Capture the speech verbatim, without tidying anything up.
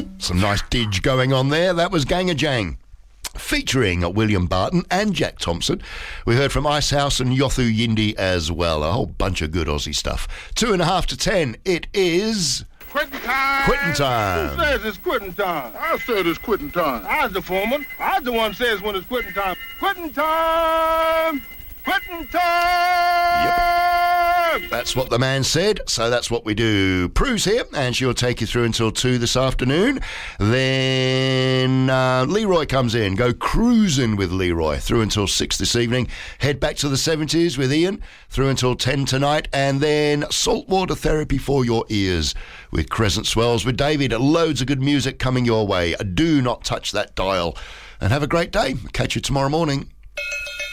Ooh, some nice didge going on there. That was Gangajang, featuring William Barton and Jack Thompson. We heard from Icehouse and Yothu Yindi as well. A whole bunch of good Aussie stuff. Two and a half to ten. It is... Quitting time. Quitting time. Who says it's quitting time? I said it's quitting time. I was the foreman. I was the one says when it's quitting time. Quitting time. Quitting time. Yep. That's what the man said, so that's what we do. Prue's here, and she'll take you through until two this afternoon. Then uh, Leroy comes in. Go cruising with Leroy through until six this evening. Head back to the seventies with Ian through until ten tonight. And then saltwater therapy for your ears with Crescent Swells with David. Loads of good music coming your way. Do not touch that dial. And have a great day. Catch you tomorrow morning.